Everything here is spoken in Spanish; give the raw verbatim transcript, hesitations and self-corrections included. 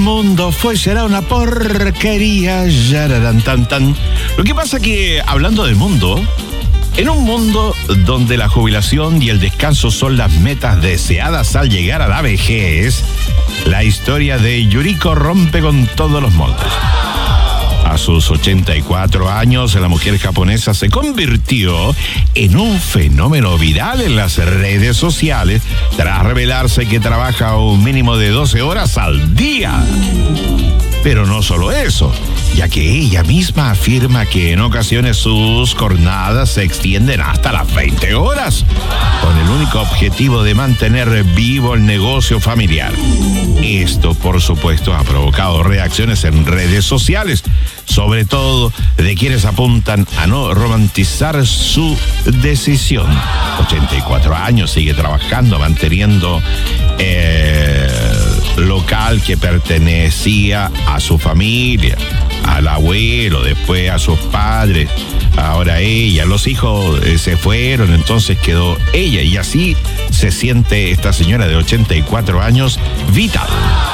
mundo fue será una porquería. Yararán, tan, tan. Lo que pasa que, hablando del mundo, en un mundo donde la jubilación y el descanso son las metas deseadas al llegar a la vejez, la historia de Yuriko rompe con todos los moldes. A sus ochenta y cuatro años, la mujer japonesa se convirtió en un fenómeno viral en las redes sociales tras revelarse que trabaja un mínimo de doce horas al día. Pero no solo eso, ya que ella misma afirma que en ocasiones sus jornadas se extienden hasta las veinte horas, con el único objetivo de mantener vivo el negocio familiar. Esto, por supuesto, ha provocado reacciones en redes sociales, sobre todo de quienes apuntan a no romantizar su decisión. ochenta y cuatro años, sigue trabajando, manteniendo eh, local que pertenecía a su familia, al abuelo, después a sus padres, ahora ella. Los hijos eh, se fueron, entonces quedó ella, y así se siente esta señora de ochenta y cuatro años vital.